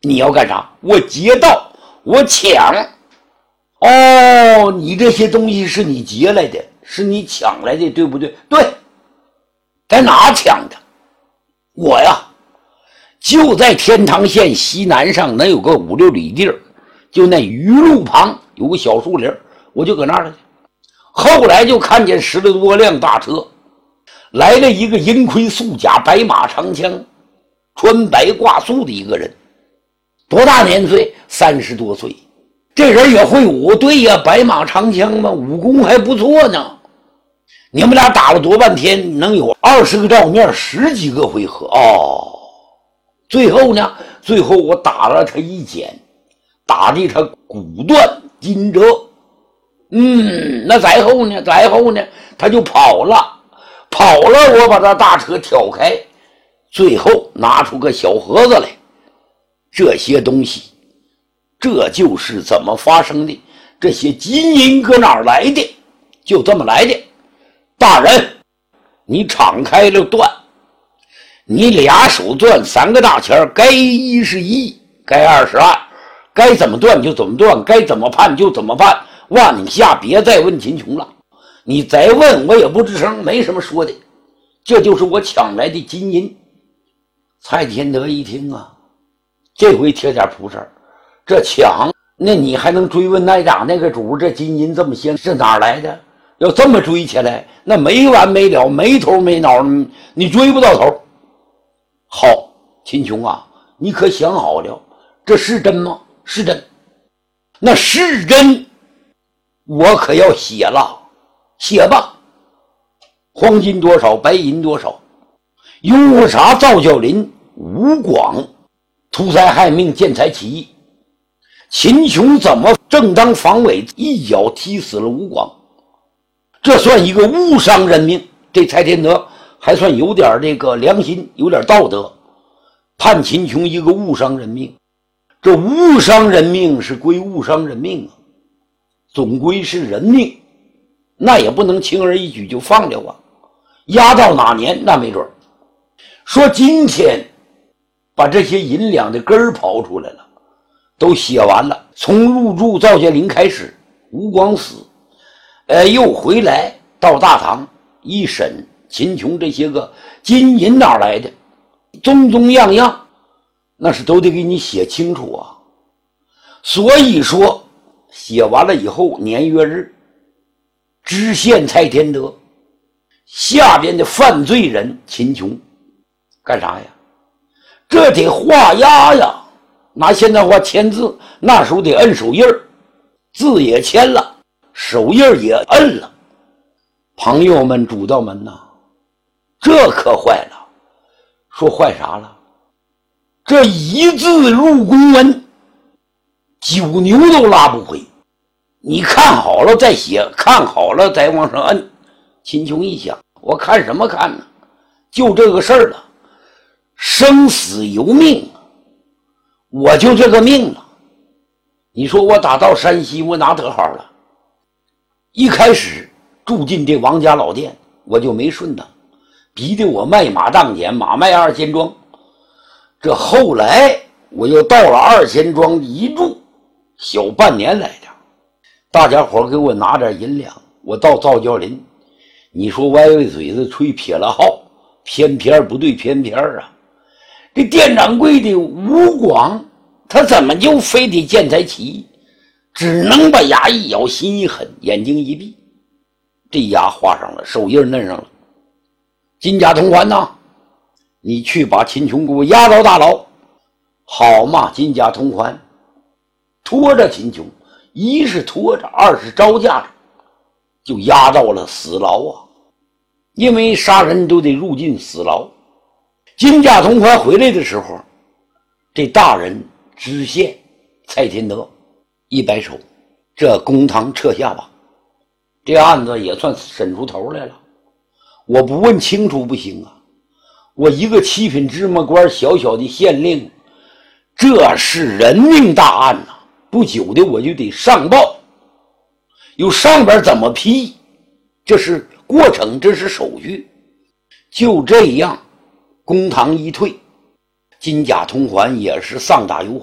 你要干啥？我劫道，我抢。哦，你这些东西是你劫来的，是你抢来的，对不对？对。在哪抢的？我呀，就在天堂县西南上能有个5、6里地儿，就那鱼路旁有个小树林，我就搁那儿了去。后来就看见10多辆大车，来了一个银盔素甲、白马长枪、穿白挂素的一个人，多大年岁？30多岁。这人也会武，对呀，白马长枪嘛，武功还不错呢。你们俩打了多半天，能有20个照面，10几个回合哦。最后呢，我打了他一剪，打的他骨断筋折。那再后呢，他就跑了，我把他大车挑开，最后拿出个小盒子来。这些东西，这就是怎么发生的，这些金银搁哪儿来的？就这么来的。大人，你敞开了断，你俩手断3个大钱，该1是1，该2是2，该怎么断就怎么断，该怎么判就怎么判。哇，你下别再问秦琼了，你再问我也不吱声，没什么说的。这就是我抢来的金银。蔡天德一听啊，这回贴点扑事，这抢，那你还能追问那俩那个主，这金银这么些是哪儿来的？要这么追起来，那没完没了，没头没脑，你追不到头。好，秦琼啊，你可想好了，这是真吗？是真。那是真，我可要写了，写吧。黄金多少，白银多少？拥护啥？赵教林、吴广图财害命，见财起义。秦琼怎么正当防卫，一脚踢死了吴广？这算一个误伤人命。这蔡天德还算有点这个良心，有点道德，判秦琼一个误伤人命。这误伤人命是归误伤人命啊，总归是人命，那也不能轻而易举就放掉啊，压到哪年那没准。说今天把这些银两的根儿刨出来了，都写完了，从入住赵建林开始，吴广死，又回来到大堂一审秦琼这些个金银哪来的，宗宗样样，那是都得给你写清楚啊。所以说写完了以后，年月日知县蔡天德，下边的犯罪人秦琼干啥呀？这得画押呀，拿现在话签字，那时候得摁手印儿，字也签了，手印也摁了。朋友们，主道们呐，这可坏了。说坏啥了？这一字入公文，9牛都拉不回。你看好了再写，看好了再往上摁。秦琼一想，我看什么看呢？就这个事儿了，生死由命，我就这个命了。你说我打到山西，我哪得好了？一开始住进这王家老店，我就没顺当，逼得我卖马当钱，马卖2000庄。这后来我又到了2000庄一住，小半年来的，大家伙给我拿点银两，我到赵教林，你说歪歪嘴子吹撇了号，偏偏不对偏偏啊。这店掌柜的吴广，他怎么就非得见财起义？只能把牙一咬，心一狠，眼睛一闭，这牙画上了，手印摁上了。金甲同环呐，你去把秦琼给我押到大牢。好嘛，金甲同环拖着秦琼，一是拖着，二是招架着，就押到了死牢啊。因为杀人都得入进死牢。金甲同环回来的时候，这大人知县蔡天德一摆手，这公堂撤下吧，这案子也算审出头来了。我不问清楚不行啊，我一个7品芝麻官，小小的县令，这是人命大案呐，不久的我就得上报，有上边怎么批，这是过程，这是手续。就这样公堂一退，金甲同环也是丧打有